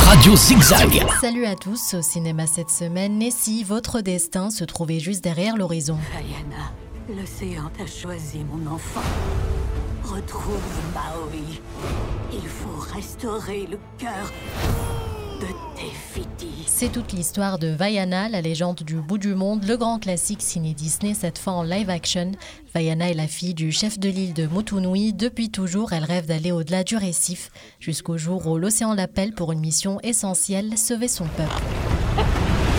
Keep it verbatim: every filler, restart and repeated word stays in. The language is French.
Radio Zigzag. Salut à tous, au cinéma cette semaine, et si votre destin se trouvait juste derrière l'horizon? Vaiana, l'océan t'a choisi, mon enfant. Retrouve Maui. Il faut restaurer le cœur de Tefiti. C'est toute l'histoire de Vaiana, la légende du bout du monde, le grand classique ciné Disney, cette fois en live action. Vaiana est la fille du chef de l'île de Motunui. Depuis toujours, elle rêve d'aller au-delà du récif, jusqu'au jour où l'océan l'appelle pour une mission essentielle, sauver son peuple.